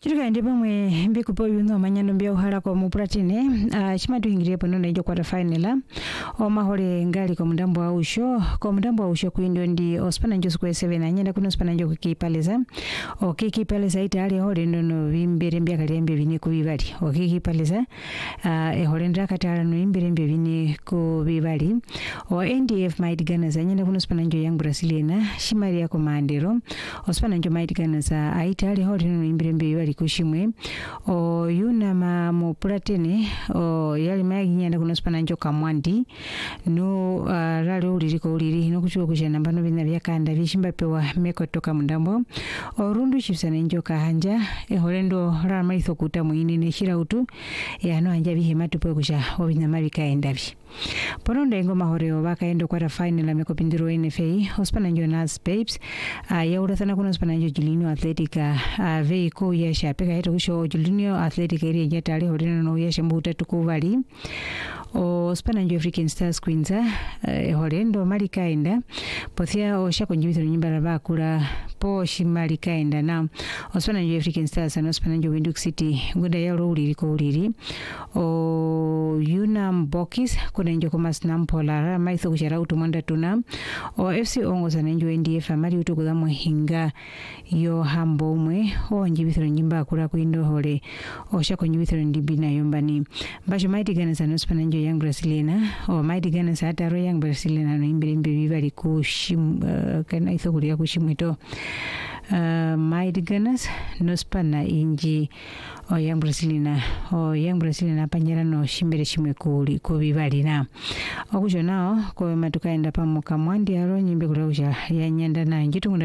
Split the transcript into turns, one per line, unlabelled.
Chituka ndipo mwe mbikupo yuno manyano mbia uhala kwa mupratine chimatu ingire pono na ijo quarter final o mahole ngali kwa mudambo wa usho kuindo ndi ospana njosu kwa 7 anyenda kuno ospana njoku kipaleza o kipaleza itali hole ndono vimbere mbia kaliambia vini kubivali o kipaleza hole ndaka tala no imbere mbia vini kubivali o NDF Mighty Gunners anyenda kuno ospana njo Young Brazilian shimari ya komandero ospana njo Mighty Gunners aitali hole no imbere mbia kushimwe o yuna mu puratene o yali magi nyanda kuno spana njo kamwandi no ralo uliri no kuchuo kushana mbano bina byakanda bishimba pewa meko toka mundambo o rundu chipsana njo kahanja holendo ra maitho kuta muine ne shirautu ya no anja bihema tupo kusha obina mabika endabi poronda ngoma horeo bakaendo quarter final meko pindiro NFA ospana njo Nas Babes ya urathana kuno spana njo Julino Athletica veiko ya shapeka heto kusho Julino Athletic area njatale horena no yeshe mbuta tukuvali o spana njo African Stars Queens horendo mali kaenda pothia o shako njibito nyimba la bakula po shimali kaenda na o spana njo African Stars no spana njo Windhoek City ngoda ya uliri o yuna mbokis kuna njo komas nampola maitho kushara utumanda tuna o FC Ongo sana njo NDF amali utukuza muhinga yo hambo umwe o njibito nyimba kula kuindo hole o shako njibito ndibina yombani basho Mighty Gunners no spana njo Young Brazilian o Mighty Gunners hata ro Young Brazilian no imbere bivali kushim kana itho kulia kushimwito Mighty Gunners no spana inji o Young Brazilian apanyera no shimbere shimwe kuli kubivali na okujo nao ko matukaenda pamuka mwandi aro nyimbe kula ya nyanda na njitu